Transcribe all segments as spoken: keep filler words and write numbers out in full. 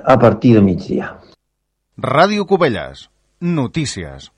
a partir de migdia. Ràdio Cubelles. Notícies.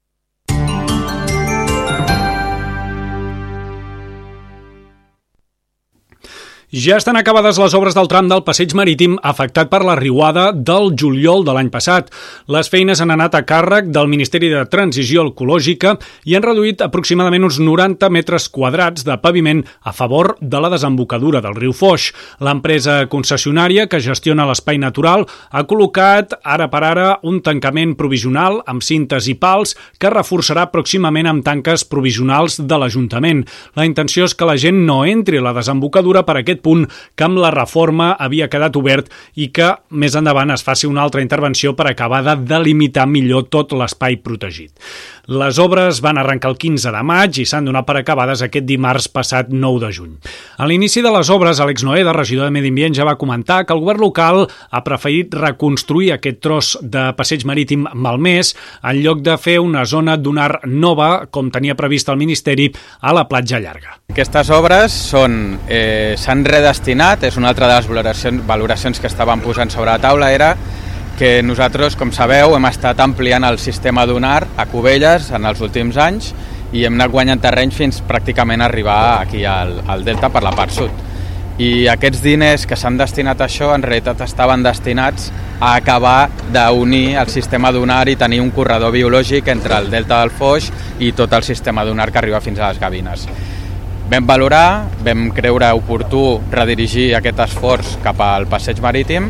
Ja estan acabades les obres del tram del passeig marítim afectat per la riuada del juliol de l'any passat. Les feines han anat a càrrec del Ministeri de Transició Ecològica i han reduït aproximadament uns noranta metres quadrats de paviment a favor de la desembocadura del riu Foix. L'empresa concessionària que gestiona l'espai natural ha col·locat ara per ara un tancament provisional amb cintes i pals que reforçarà pròximament amb tanques provisionals de l'Ajuntament. La intenció és que la gent no entri a la desembocadura per aquest punt que amb la reforma havia quedat obert i que més endavant es faci una altra intervenció per acabar de delimitar millor tot l'espai protegit. Les obres van arrencar el quinze de maig i s'han donat per acabades aquest dimarts passat nou de juny. A l'inici de les obres, Àlex Noeda, regidor de Medi Ambient, ja va comentar que el govern local ha preferit reconstruir aquest tros de passeig marítim malmès en lloc de fer una zona dunar nova, com tenia previst el Ministeri, a la platja llarga. Aquestes obres són, eh, s'han redestinat, és una altra de les valoracions, valoracions que estaven posant sobre la taula, era que nosaltres, com sabeu, hem estat ampliant el sistema dunar a Cubelles en els últims anys i hem anat guanyant terreny fins pràcticament arribar aquí al, al Delta per la part sud. I aquests diners que s'han destinat a això en realitat estaven destinats a acabar d'unir el sistema dunar i tenir un corredor biològic entre el Delta del Foix i tot el sistema dunar que arriba fins a les Gavines. Vam valorar, vam creure oportú redirigir aquest esforç cap al passeig marítim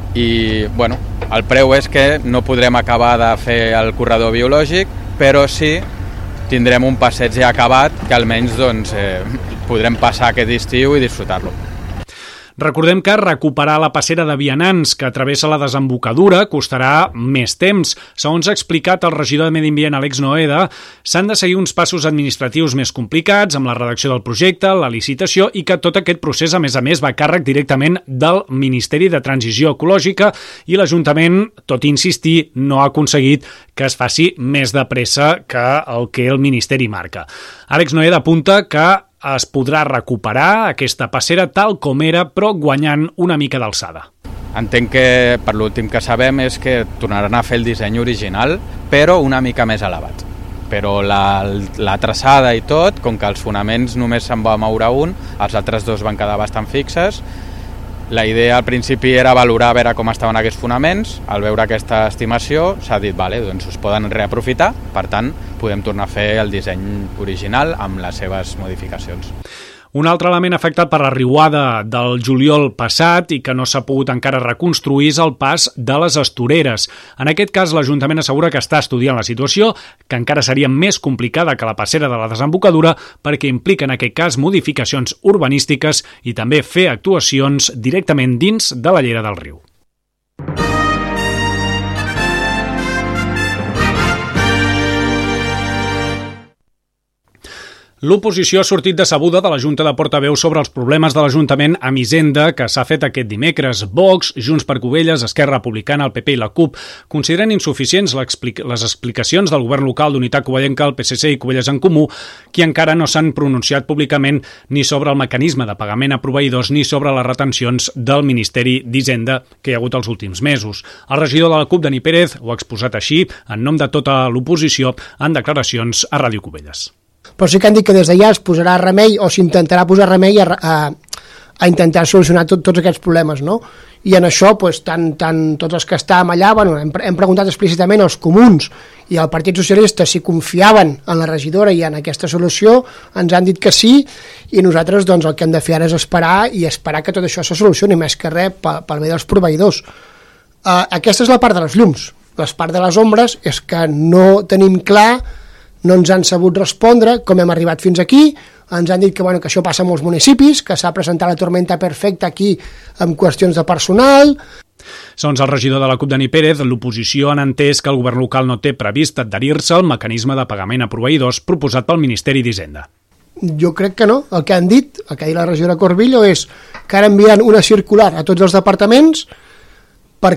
i bueno, el preu és que no podrem acabar de fer el corredor biològic, però sí tindrem un passeig ja acabat que almenys doncs, eh, podrem passar aquest estiu i disfrutar-lo. Recordem que recuperar la passera de vianants que travessa la desembocadura costarà més temps. Segons ha explicat el regidor de Medi Ambient, Àlex Noeda, s'han de seguir uns passos administratius més complicats amb la redacció del projecte, la licitació i que tot aquest procés, a més a més, va a càrrec directament del Ministeri de Transició Ecològica i l'Ajuntament, tot i insistir, no ha aconseguit que es faci més de pressa que el que el Ministeri marca. Àlex Noeda apunta que es podrà recuperar aquesta passera tal com era, però guanyant una mica d'alçada. Entenc que, per l'últim que sabem, és que tornaran a fer el disseny original, però una mica més elevat. Però la, la traçada i tot, com que els fonaments només se'n va moure un, els altres dos van quedar bastant fixes. La idea al principi era valorar a veure com estaven aquests fonaments. Al veure aquesta estimació s'ha dit, vale, doncs es poden reaprofitar, per tant podem tornar a fer el disseny original amb les seves modificacions. Un altre element afectat per la riuada del juliol passat i que no s'ha pogut encara reconstruir és el pas de les Estoreres. En aquest cas, l'Ajuntament assegura que està estudiant la situació, que encara seria més complicada que la passera de la desembocadura perquè implica en aquest cas modificacions urbanístiques i també fer actuacions directament dins de la llera del riu. L'oposició ha sortit decebuda de la Junta de Portaveus sobre els problemes de l'Ajuntament amb Hisenda que s'ha fet aquest dimecres. Vox, Junts per Cubelles, Esquerra Republicana, el P P i la CUP consideren insuficients les explicacions del govern local d'Unitat Covellenca, el P S C i Cubelles en Comú, qui encara no s'han pronunciat públicament ni sobre el mecanisme de pagament a proveïdors ni sobre les retencions del Ministeri d'Hisenda que hi ha hagut els últims mesos. El regidor de la CUP, Dani Pérez, ho ha exposat així, en nom de tota l'oposició, en declaracions a Ràdio Cubelles. Però sí que han dit que des d'allà es posarà remei o s'intentarà posar remei a, a, a intentar solucionar tot, tots aquests problemes, no? I en això, pues, tant, tant tots els que estàvem allà, bueno, hem, hem preguntat explícitament als comuns i al Partit Socialista si confiaven en la regidora i en aquesta solució, ens han dit que sí, i nosaltres doncs, el que hem de fer ara és esperar i esperar que tot això se solucioni, més que res pel, pel bé dels proveïdors. Uh, aquesta és la part de les llums. La part de les ombres és que no tenim clar, no ens han sabut respondre com hem arribat fins aquí. Ens han dit que, bueno, que això passa a molts municipis, que s'ha presentat la tormenta perfecta aquí amb qüestions de personal. Segons el regidor de la CUP, Dani Pérez, l'oposició han entès que el govern local no té previst adherir-se al mecanisme de pagament a proveïdors proposat pel Ministeri d'Hisenda. Jo crec que no. El que han dit, el que ha dit la regidora Corbillo, és que ara envien una circular a tots els departaments perquè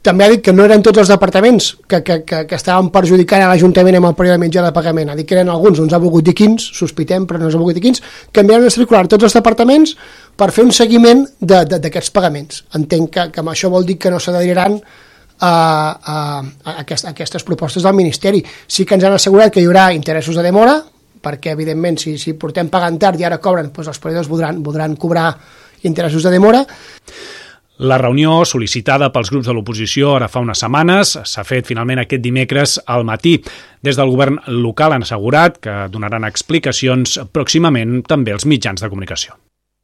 també ha dit que no eren tots els departaments que, que, que, que estaven perjudicant a l'Ajuntament amb el període mitjà de pagament. Ha dit que eren alguns, no ens ha volgut dir quins, sospitem, però no ens ha volgut dir quins, canviaran una circular tots els departaments per fer un seguiment d'aquests pagaments. Entenc que, que això vol dir que no s'adheriran a, a, a, aquest, a aquestes propostes del Ministeri. Sí que ens han assegurat que hi haurà interessos de demora, perquè evidentment si, si portem pagant tard i ara cobren, doncs els proveïdors voldran, voldran cobrar interessos de demora. La reunió sol·licitada pels grups de l'oposició ara fa unes setmanes s'ha fet finalment aquest dimecres al matí. Des del govern local han assegurat que donaran explicacions pròximament també als mitjans de comunicació.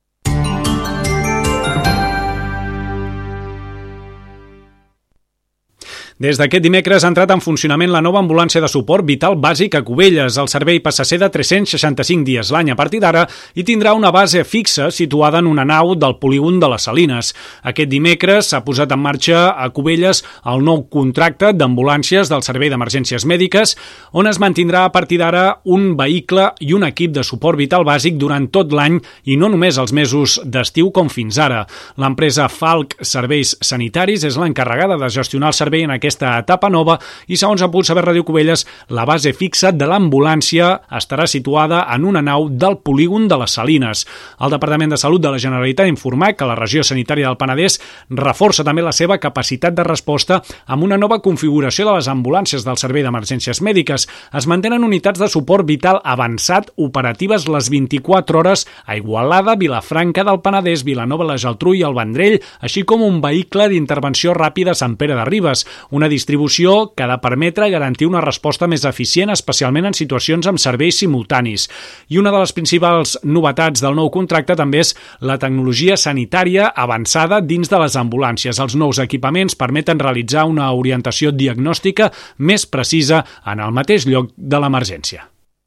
Des d'aquest dimecres ha entrat en funcionament la nova ambulància de suport vital bàsic a Cubelles. El servei passa a ser de tres-cents seixanta-cinc dies l'any a partir d'ara i tindrà una base fixa situada en una nau del polígon de les Salines. Aquest dimecres s'ha posat en marxa a Cubelles el nou contracte d'ambulàncies del Servei d'Emergències Mèdiques, on es mantindrà a partir d'ara un vehicle i un equip de suport vital bàsic durant tot l'any i no només els mesos d'estiu com fins ara. L'empresa Falc Serveis Sanitaris és l'encarregada de gestionar el servei en aquesta aquesta etapa nova i, segons ha pogut saber Ràdio Cubelles, la base fixa de l'ambulància estarà situada en una nau del polígon de les Salines. El Departament de Salut de la Generalitat ha informat que la regió sanitària del Penedès reforça també la seva capacitat de resposta amb una nova configuració de les ambulàncies del Servei d'Emergències Mèdiques. Es mantenen unitats de suport vital avançat operatives les vint-i-quatre hores a Igualada, Vilafranca del Penedès, Vilanova, la Geltrú i el Vendrell, així com un vehicle d'intervenció ràpida a Sant Pere de Ribes, una distribució que ha de permetre garantir una resposta més eficient, especialment en situacions amb serveis simultanis. I una de les principals novetats del nou contracte també és la tecnologia sanitària avançada dins de les ambulàncies. Els nous equipaments permeten realitzar una orientació diagnòstica més precisa en el mateix lloc de l'emergència.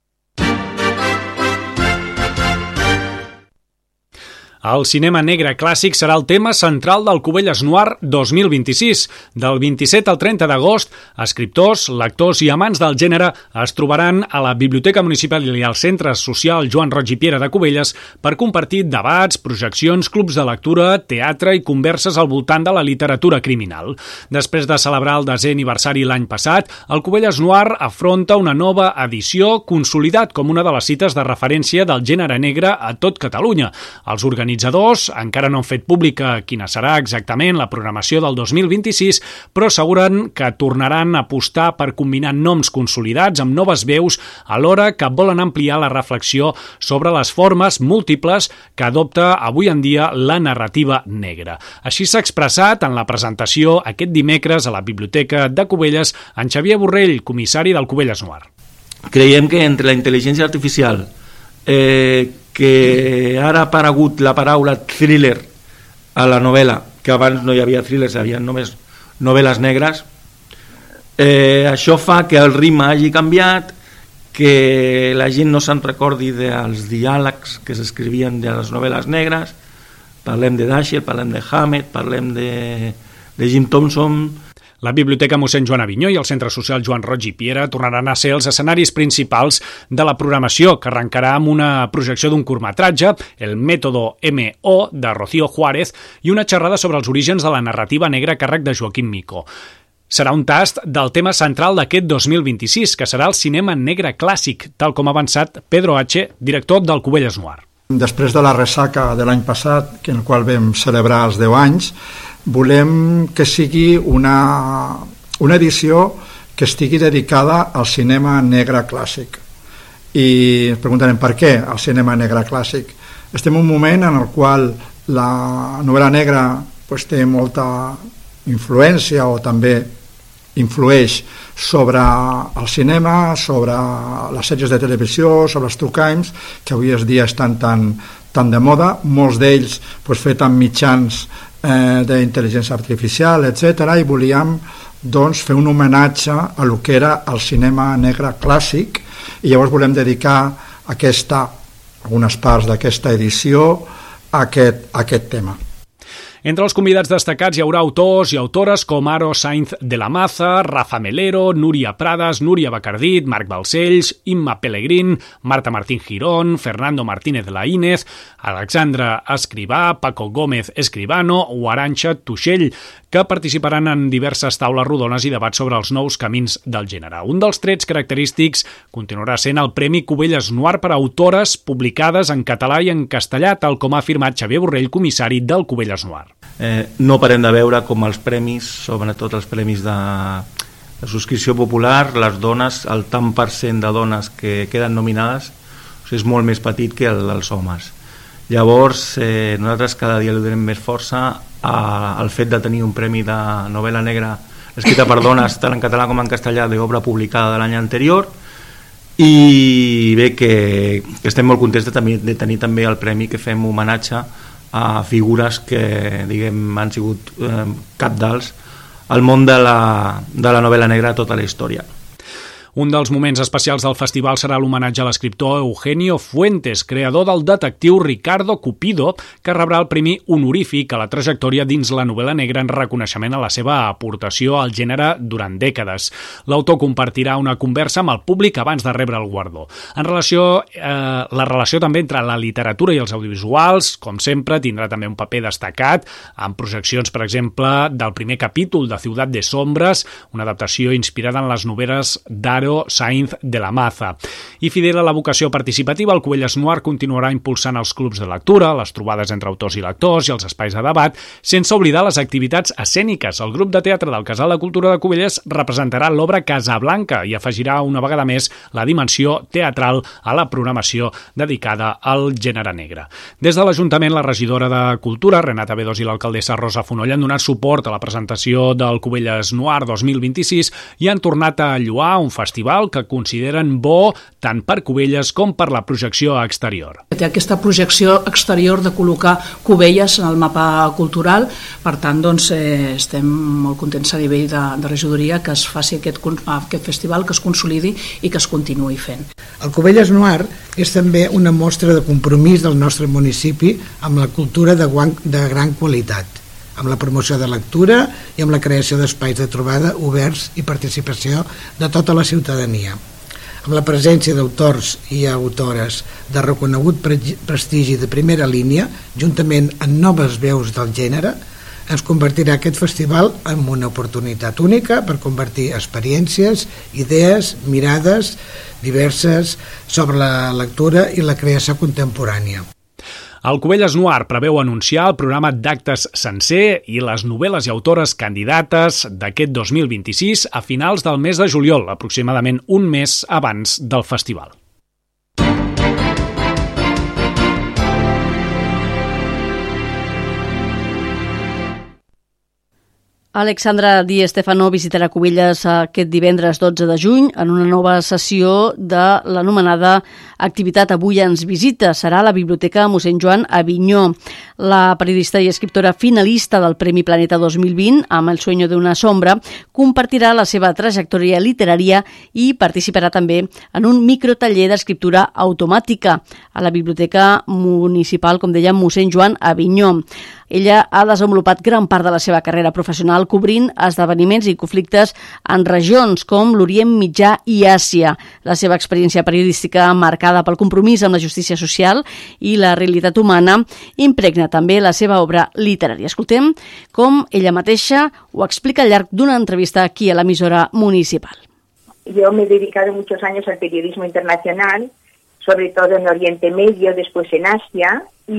El cinema negre clàssic serà el tema central del Cubelles Noir dos mil vint-i-sis. Del vint-i-set al trenta d'agost, escriptors, lectors i amants del gènere es trobaran a la Biblioteca Municipal i al Centre Social Joan Roig i Piera de Cubelles per compartir debats, projeccions, clubs de lectura, teatre i converses al voltant de la literatura criminal. Després de celebrar el desè aniversari l'any passat, el Cubelles Noir afronta una nova edició consolidat com una de les cites de referència del gènere negre a tot Catalunya. Els organitzadors Els organitzadors encara no han fet pública quina serà exactament la programació del dos mil vint-i-sis, però asseguren que tornaran a apostar per combinar noms consolidats amb noves veus alhora que volen ampliar la reflexió sobre les formes múltiples que adopta avui en dia la narrativa negra. Així s'ha expressat en la presentació aquest dimecres a la Biblioteca de Cubelles en Xavier Borrell, comissari del Cubelles Noir. Creiem que entre la intel·ligència artificial, eh, que ara ha aparegut la paraula thriller a la novel·la, que abans no hi havia thrillers, hi havia només novel·les negres, eh, això fa que el ritme hagi canviat, que la gent no se'n recordi dels diàlegs que s'escrivien de les novel·les negres. Parlem de Dashiell, parlem de Hammett, parlem de, de Jim Thompson. La Biblioteca mossèn Joan Avinyó i el Centre Social Joan Roig i Piera tornaran a ser els escenaris principals de la programació, que arrencarà amb una projecció d'un curtmetratge, El Método eme o, de Rocío Juárez, i una xerrada sobre els orígens de la narrativa negra a càrrec de Joaquim Mico. Serà un tast del tema central d'aquest dos mil vint-i-sis, que serà el cinema negre clàssic, tal com ha avançat Pedro H., director del Cubelles Noir. Després de la ressaca de l'any passat, en el qual vam celebrar els deu anys, volem que sigui una, una edició que estigui dedicada al cinema negre clàssic. I ens preguntarem per què el cinema negre clàssic. Estem en un moment en el qual la novel·la negra pues, té molta influència o també influeix sobre el cinema, sobre les sèries de televisió, sobre els true crimes, que avui en dia estan tan, tan de moda, molts d'ells pues, fet amb mitjans eh, d'intel·ligència artificial, etcètera, i volíem doncs, fer un homenatge a lo que era el cinema negre clàssic, i llavors volem dedicar aquesta, algunes parts d'aquesta edició a aquest, a aquest tema. Entre els convidats destacats hi haurà autors i autores com Aro Sainz de la Maza, Rafa Melero, Núria Prades, Núria Bacardit, Marc Balcells, Imma Pellegrín, Marta Martín Girón, Fernando Martínez Laínez, Alexandra Escrivà, Paco Gómez Escribano o Arantxa Tuixell, que participaran en diverses taules rodones i debats sobre els nous camins del gènere. Un dels trets característics continuarà sent el Premi Cubelles Noir per a autores publicades en català i en castellà, tal com ha afirmat Xavier Borrell, comissari del Cubelles Noir. Eh, no parem de veure com els premis, sobretot els premis de, de subscripció popular, les dones, el tant per cent de dones que queden nominades, o sigui, és molt més petit que el dels homes. Llavors, eh, nosaltres cada dia li donem més força a, al fet de tenir un premi de novel·la negra escrita per dones, tant en català com en castellà, d'obra publicada de l'any anterior, i bé que, que estem molt contents de tenir, de tenir també el premi que fem homenatge a figures que, diguem, han sigut eh, cabdals al món de la, de la novel·la negra a tota la història. Un dels moments especials del festival serà l'homenatge a l'escriptor Eugenio Fuentes, creador del detectiu Ricardo Cupido, que rebrà el premi honorífic a la trajectòria dins la novel·la negra en reconeixement a la seva aportació al gènere durant dècades. L'autor compartirà una conversa amb el públic abans de rebre el guardó. En relació, eh, la relació també entre la literatura i els audiovisuals, com sempre, tindrà també un paper destacat, amb projeccions, per exemple, del primer capítol de Ciutat de Sombres, una adaptació inspirada en les novel·les d'Aro Sainz de la Maza. I fidel a la vocació participativa, el Cubelles Noir continuarà impulsant els clubs de lectura, les trobades entre autors i lectors i els espais de debat, sense oblidar les activitats escèniques. El grup de teatre del Casal de Cultura de Cubelles representarà l'obra Casablanca i afegirà una vegada més la dimensió teatral a la programació dedicada al gènere negre. Des de l'Ajuntament, la regidora de Cultura, Renata Bedós, i l'alcaldessa Rosa Fonoll han donat suport a la presentació del Cubelles Noir dos mil vint-i-sis i han tornat a lloar un festival que consideren bo tant per Cubelles com per la projecció exterior. Té aquesta projecció exterior de col·locar Cubelles en el mapa cultural, per tant doncs, eh, estem molt contents a nivell de, de regidoria que es faci aquest, aquest festival, que es consolidi i que es continuï fent. El Cubelles Noir és també una mostra de compromís del nostre municipi amb la cultura de, guan, de gran qualitat, amb la promoció de lectura i amb la creació d'espais de trobada oberts i participació de tota la ciutadania. Amb la presència d'autors i autores de reconegut prestigi de primera línia, juntament amb noves veus del gènere, ens convertirà aquest festival en una oportunitat única per convertir experiències, idees, mirades diverses sobre la lectura i la creació contemporània. El Cubelles Noir preveu anunciar el programa d'actes sencer i les novel·les i autores candidates d'aquest dos mil vint-i-sis a finals del mes de juliol, aproximadament un mes abans del festival. Alexandra Di Stefano visitarà Cubelles aquest divendres dotze de juny en una nova sessió de l'anomenada activitat Avui ens visita. Serà a la Biblioteca Mossèn Joan a Avinyó. La periodista i escriptora finalista del Premi Planeta dos mil vint, amb El sueño de una sombra, compartirà la seva trajectòria literària i participarà també en un microtaller d'escriptura automàtica a la Biblioteca Municipal, com dèiem, Mossèn Joan a Avinyó. Ella ha desenvolupat gran part de la seva carrera professional cobrint esdeveniments i conflictes en regions com l'Orient Mitjà i Àsia. La seva experiència periodística, marcada pel compromís amb la justícia social i la realitat humana, impregna també la seva obra literària. Escoltem com ella mateixa ho explica al llarg d'una entrevista aquí a l'emissora municipal. Yo me he dedicado muchos años al periodismo internacional, sobre todo en Oriente Medio, después en Asia,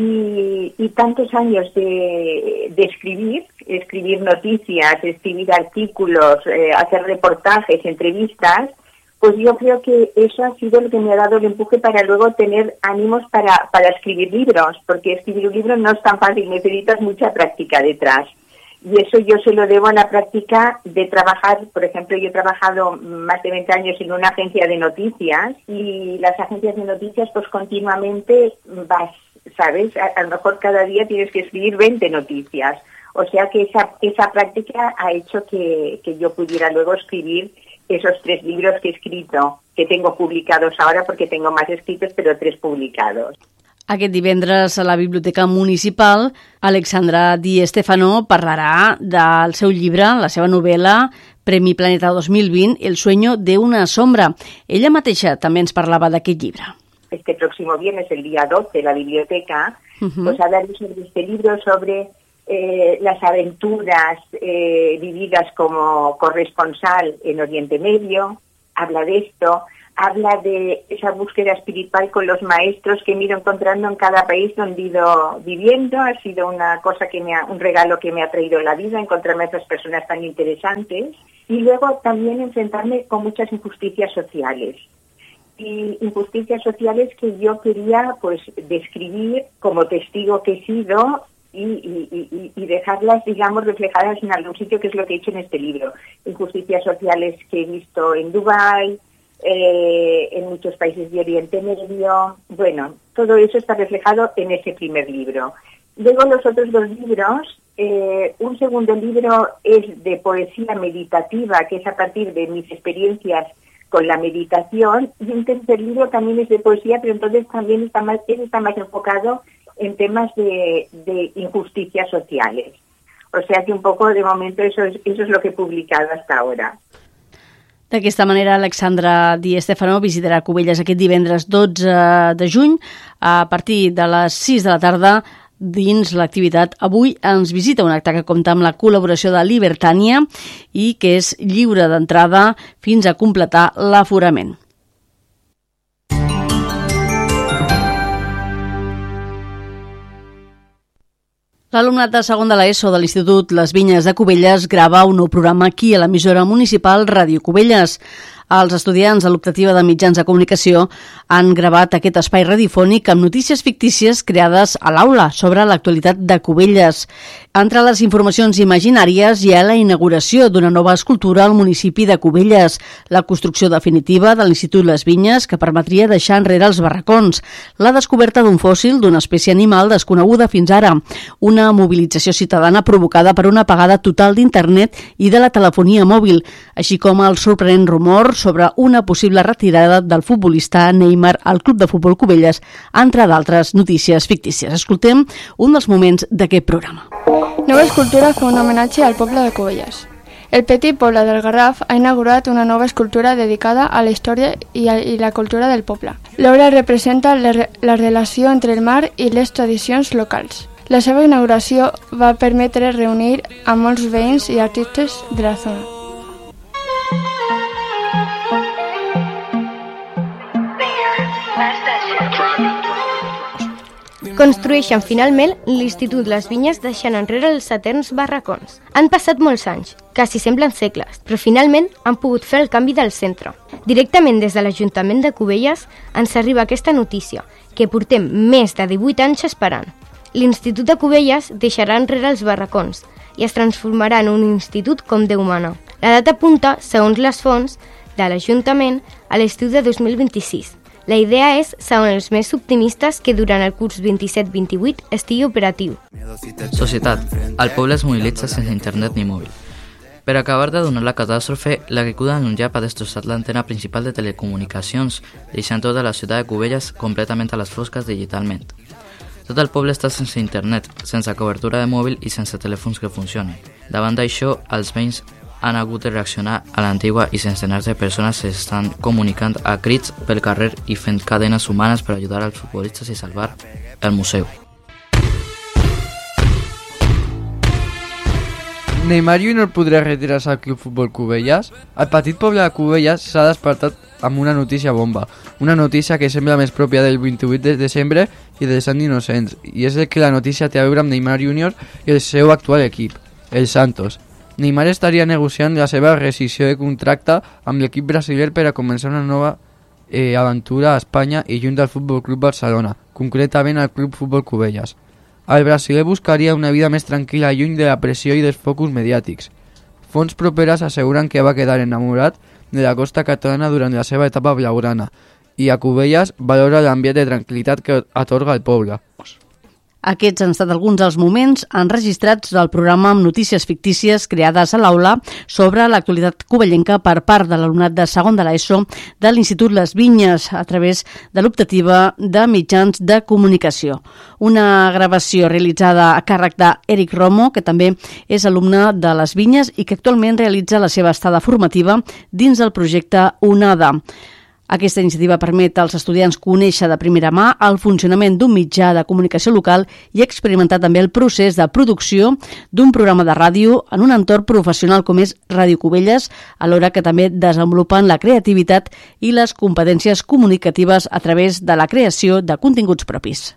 y, y tantos años de, de escribir, escribir noticias, escribir artículos, eh, hacer reportajes, entrevistas, pues yo creo que eso ha sido lo que me ha dado el empuje para luego tener ánimos para, para escribir libros, porque escribir un libro no es tan fácil, necesitas mucha práctica detrás. Y eso yo se lo debo a la práctica de trabajar. Por ejemplo, yo he trabajado más de veinte años en una agencia de noticias y las agencias de noticias pues continuamente vas, ¿sabes? A, a lo mejor cada día tienes que escribir veinte noticias. O sea que esa, esa práctica ha hecho que, que yo pudiera luego escribir esos tres libros que he escrito, que tengo publicados ahora porque tengo más escritos, pero tres publicados. Aquest divendres a la Biblioteca Municipal, Alexandra Di Stefano parlarà del seu llibre, la seva novel·la, Premi Planeta dos mil vint, El sueño de una sombra. Ella mateixa també ens parlava d'aquest llibre. Este próximo viernes, el día doce, la biblioteca, uh-huh. pues hablaré sobre este libro, sobre eh, las aventuras eh, vividas como corresponsal en Oriente Medio, habla de esto, habla de esa búsqueda espiritual con los maestros que me he ido encontrando en cada país donde he ido viviendo. Ha sido una cosa que me ha, un regalo que me ha traído la vida, encontrarme a esas personas tan interesantes. Y luego también enfrentarme con muchas injusticias sociales. Y injusticias sociales que yo quería pues describir como testigo que he sido y, y, y, y dejarlas, digamos, reflejadas en algún sitio, que es lo que he hecho en este libro. Injusticias sociales que he visto en Dubái, eh, en muchos países de Oriente Medio. Bueno, todo eso está reflejado en ese primer libro. Luego los otros dos libros, eh, un segundo libro es de poesía meditativa, que es a partir de mis experiencias con la meditación, y un tercer libro también es de poesía, pero entonces también está más, está más enfocado en temas de, de injusticias sociales. O sea que un poco de momento eso es, eso es lo que he publicado hasta ahora. D'aquesta manera, Alexandra Di Stefano visitarà Cubelles aquest divendres dotze de juny a partir de les sis de la tarda dins l'activitat Avui ens visita, un acte que compta amb la col·laboració de Libertània i que és lliure d'entrada fins a completar l'aforament. L'alumnat de segon de l'ESO de l'Institut Les Vinyes de Cubelles grava un nou programa aquí a l'emissora municipal Ràdio Cubelles. Els estudiants de l'optativa de mitjans de comunicació han gravat aquest espai radiofònic amb notícies fictícies creades a l'aula sobre l'actualitat de Cubelles. Entre les informacions imaginàries hi ha la inauguració d'una nova escultura al municipi de Cubelles, la construcció definitiva de l'Institut Les Vinyes que permetria deixar enrere els barracons, la descoberta d'un fòssil d'una espècie animal desconeguda fins ara, una mobilització ciutadana provocada per una apagada total d'internet i de la telefonia mòbil, així com el sorprenent rumor sobre una possible retirada del futbolista Neymar al Club de Futbol Cubelles, entre d'altres notícies fictícies. Escoltem un dels moments d'aquest programa. Nova escultura fa un homenatge al poble de Cubelles. El petit poble del Garraf ha inaugurat una nova escultura dedicada a la història i, a, i la cultura del poble. L'obra representa la, la relació entre el mar i les tradicions locals. La seva inauguració va permetre reunir a molts veïns i artistes de la zona. Construeixen finalment l'Institut Les Vinyes deixant enrere els eterns barracons. Han passat molts anys, quasi semblen segles, però finalment han pogut fer el canvi del centre. Directament des de l'Ajuntament de Cubelles ens arriba aquesta notícia, que portem més de divuit anys esperant. L'Institut de Cubelles deixarà enrere els barracons i es transformarà en un institut com Déu mana. La data apunta, segons les fonts de l'Ajuntament, a l'estiu de dos mil vint-i-sis. La idea és, segons els més optimistes, que durant el curs vint-i-set vint-i-vuit estigui operatiu. Societat. El poble es mobilitza sense internet ni mòbil. Per acabar de donar la catàstrofe, l'agricultura ha anunciat ha destrossat l'antena principal de telecomunicacions, deixant tota la ciutat de Cubelles completament a les fosques digitalment. Tot el poble està sense internet, sense cobertura de mòbil i sense telèfons que funcionen. Davant d'això, els veïns han hagut de reaccionar a l'antigua i centenars de persones s'estan comunicant a crits pel carrer i fent cadenes humanes per ajudar als futbolistes i salvar el museu. Neymar júnior podrà retirar-se al Club Futbol Cubelles? El petit poble de Cubelles s'ha despertat amb una notícia bomba, una notícia que sembla més pròpia del vint-i-vuit de desembre i dels Sant Innocents, i és que la notícia té a veure amb Neymar júnior i el seu actual equip, el Santos. Neymar estaria negociant la seva rescissió de contracte amb l'equip brasiler per a començar una nova eh, aventura a Espanya i lluny del Futbol Club Barcelona, concretament al Club Futbol Cubelles. El brasiler buscaria una vida més tranquil·la lluny de la pressió i dels focus mediàtics. Fonts properes asseguren que va quedar enamorat de la costa catalana durant la seva etapa blaugrana i a Cubelles valora l'ambient de tranquil·litat que atorga el poble. Aquests han estat alguns dels moments enregistrats del programa amb notícies fictícies creades a l'aula sobre l'actualitat cubellenca per part de l'alumnat de segon de l'ESO de l'Institut Les Vinyes a través de l'optativa de mitjans de comunicació. Una gravació realitzada a càrrec d'Eric Romo, que també és alumne de Les Vinyes i que actualment realitza la seva estada formativa dins del projecte UNADA. Aquesta iniciativa permet als estudiants conèixer de primera mà el funcionament d'un mitjà de comunicació local i experimentar també el procés de producció d'un programa de ràdio en un entorn professional com és Ràdio Cubelles, alhora que també desenvolupen la creativitat i les competències comunicatives a través de la creació de continguts propis.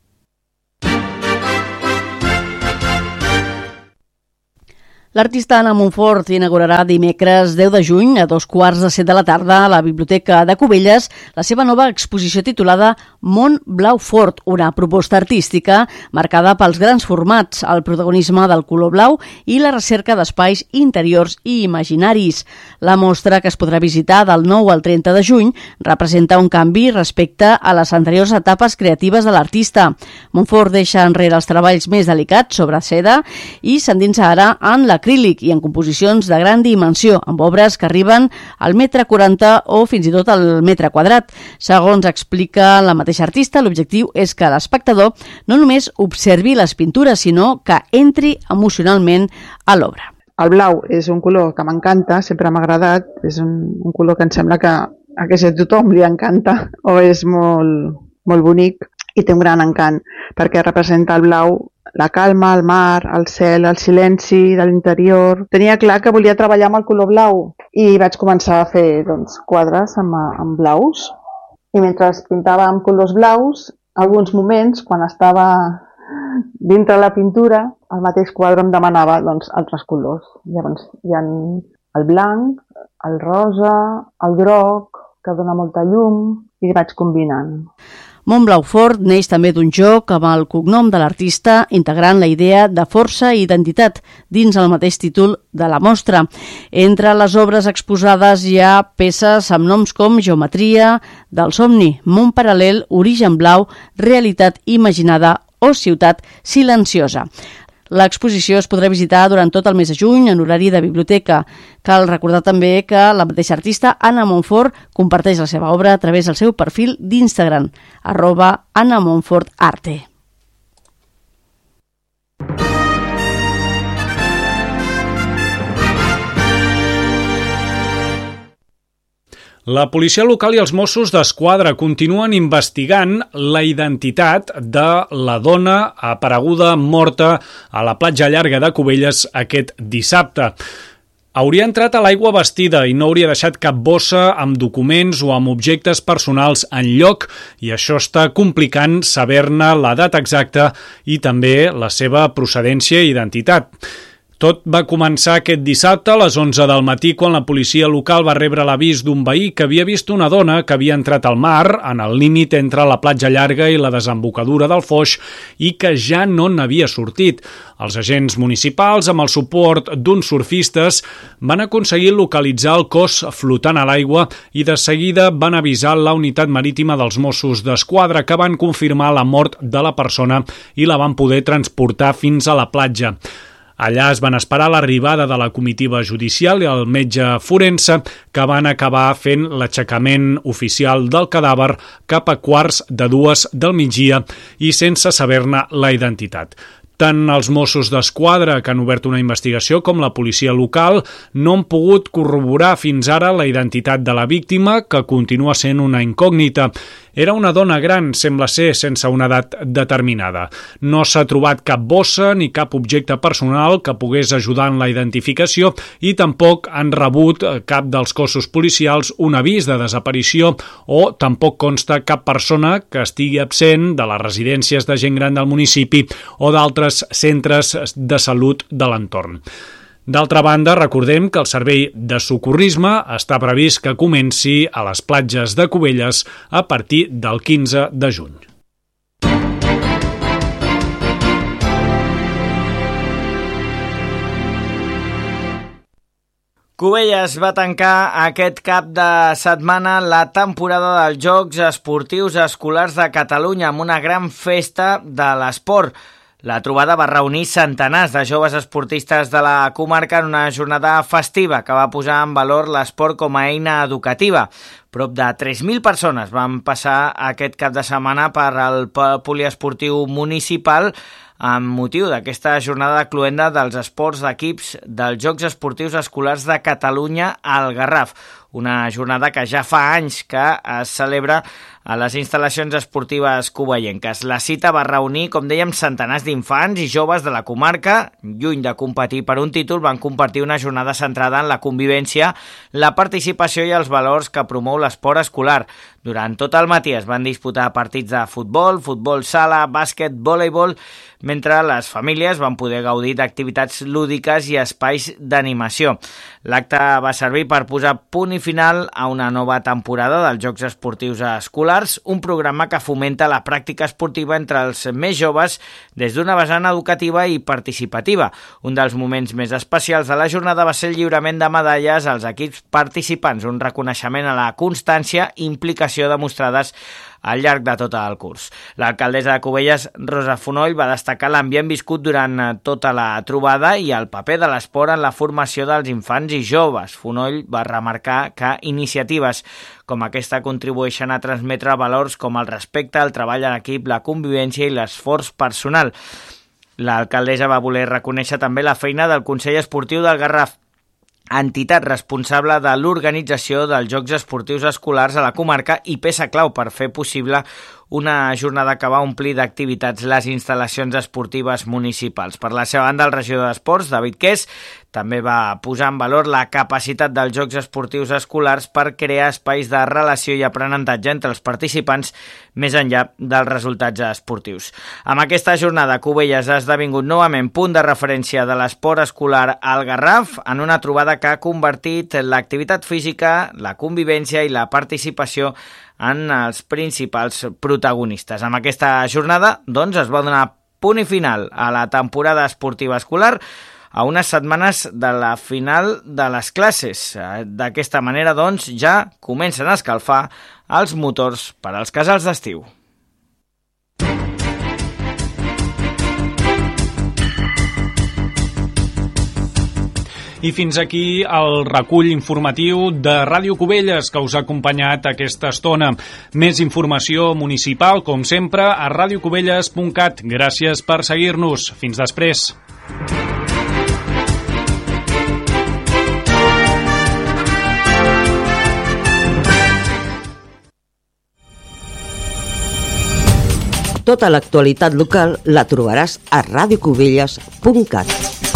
L'artista Anna Montfort inaugurarà dimecres deu de juny a dos quarts de set de la tarda a la Biblioteca de Cubelles la seva nova exposició titulada Mont Blau Fort, una proposta artística marcada pels grans formats, el protagonisme del color blau i la recerca d'espais interiors i imaginaris. La mostra, que es podrà visitar del nou al trenta de juny, representa un canvi respecte a les anteriors etapes creatives de l'artista. Montfort deixa enrere els treballs més delicats sobre seda i s'endinsa ara en la acrílic i en composicions de gran dimensió, amb obres que arriben al metre quaranta o fins i tot al metre quadrat. Segons explica la mateixa artista, l'objectiu és que l'espectador no només observi les pintures, sinó que entri emocionalment a l'obra. El blau és un color que m'encanta, sempre m'ha agradat, és un, un color que em sembla que a quasi tothom li encanta, o és molt, molt bonic i té un gran encant, perquè representa el blau la calma, el mar, el cel, el silenci de l'interior. Tenia clar que volia treballar amb el color blau i vaig començar a fer doncs, quadres amb, amb blaus. I mentre pintava amb colors blaus, alguns moments, quan estava dintre la pintura, el mateix quadre em demanava doncs, altres colors. Llavors hi ha el blanc, el rosa, el groc, que dona molta llum, i vaig combinant. Mont Blau Fort neix també d'un joc amb el cognom de l'artista, integrant la idea de força i identitat dins el mateix títol de la mostra. Entre les obres exposades hi ha peces amb noms com Geometria del somni, Món paral·lel, Origen blau, Realitat imaginada o Ciutat silenciosa. L'exposició es podrà visitar durant tot el mes de juny en horari de biblioteca. Cal recordar també que la mateixa artista, Anna Montfort, comparteix la seva obra a través del seu perfil d'Instagram, arroba Anna Montfort Arte. La policia local i els Mossos d'Esquadra continuen investigant la identitat de la dona apareguda morta a la platja llarga de Cubelles aquest dissabte. Hauria entrat a l'aigua vestida i no hauria deixat cap bossa amb documents o amb objectes personals en lloc, i això està complicant saber-ne l'edat exacta i també la seva procedència i identitat. Tot va començar aquest dissabte a les onze del matí quan la policia local va rebre l'avís d'un veí que havia vist una dona que havia entrat al mar en el límit entre la platja llarga i la desembocadura del Foix i que ja no n'havia sortit. Els agents municipals, amb el suport d'uns surfistes, van aconseguir localitzar el cos flotant a l'aigua i de seguida van avisar la unitat marítima dels Mossos d'Esquadra, que van confirmar la mort de la persona i la van poder transportar fins a la platja. Allà es van esperar l'arribada de la comitiva judicial i el metge forense, que van acabar fent l'aixecament oficial del cadàver cap a quarts de dues del migdia i sense saber-ne la identitat. Tant els Mossos d'Esquadra, que han obert una investigació, com la policia local no han pogut corroborar fins ara la identitat de la víctima, que continua sent una incògnita. Era una dona gran, sembla ser, sense una edat determinada. No s'ha trobat cap bossa ni cap objecte personal que pogués ajudar en la identificació i tampoc han rebut cap dels cossos policials un avís de desaparició o tampoc consta cap persona que estigui absent de les residències de gent gran del municipi o d'altres centres de salut de l'entorn. D'altra banda, recordem que el servei de socorrisme està previst que comenci a les platges de Cubelles a partir del quinze de juny. Cubelles va tancar aquest cap de setmana la temporada dels Jocs Esportius Escolars de Catalunya amb una gran festa de l'esport. La trobada va reunir centenars de joves esportistes de la comarca en una jornada festiva que va posar en valor l'esport com a eina educativa. Prop de tres mil persones van passar aquest cap de setmana per al poliesportiu municipal amb motiu d'aquesta jornada de cloenda dels esports d'equips dels Jocs Esportius Escolars de Catalunya al Garraf. Una jornada que ja fa anys que es celebra a les instal·lacions esportives covellenques. La cita va reunir, com dèiem, centenars d'infants i joves de la comarca. Lluny de competir per un títol, van compartir una jornada centrada en la convivència, la participació i els valors que promou l'esport escolar. Durant tot el matí es van disputar partits de futbol, futbol sala, bàsquet, voleibol, mentre les famílies van poder gaudir d'activitats lúdiques i espais d'animació. L'acte va servir per posar punt i final a una nova temporada dels Jocs Esportius Escolars, un programa que fomenta la pràctica esportiva entre els més joves des d'una vessant educativa i participativa. Un dels moments més especials de la jornada va ser el lliurament de medalles als equips participants, un reconeixement a la constància i implicació demostrades al llarg de tot el curs. L'alcaldessa de Cubelles, Rosa Fonoll, va destacar l'ambient viscut durant tota la trobada i el paper de l'esport en la formació dels infants i joves. Fonoll va remarcar que iniciatives com aquesta contribueixen a transmetre valors com el respecte, el treball en equip, la convivència i l'esforç personal. L'alcaldessa va voler reconèixer també la feina del Consell Esportiu del Garraf, entitat responsable de l'organització dels Jocs Esportius Escolars a la comarca i peça clau per fer possible una jornada que va omplir d'activitats les instal·lacions esportives municipals. Per la seva banda, el regidor d'Esports, David Qués, també va posar en valor la capacitat dels Jocs Esportius Escolars per crear espais de relació i aprenentatge entre els participants més enllà dels resultats esportius. Amb aquesta jornada, Cubelles ha esdevingut novament punt de referència de l'esport escolar al Garraf en una trobada que ha convertit l'activitat física, la convivència i la participació en els principals protagonistes. Amb aquesta jornada, doncs, es va donar punt i final a la temporada esportiva escolar a unes setmanes de la final de les classes. D'aquesta manera, doncs, ja comencen a escalfar els motors per als casals d'estiu. I fins aquí el recull informatiu de Ràdio Cubelles que us ha acompanyat aquesta estona. Més informació municipal, com sempre, a radiocubelles punt cat. Gràcies per seguir-nos. Fins després. Tota l'actualitat local la trobaràs a radiocubelles punt cat.